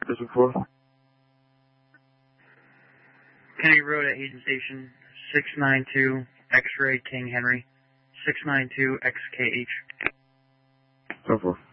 This is for Kennedy Road at Agent Station 692 X-Ray King Henry 692 XKH. So forth.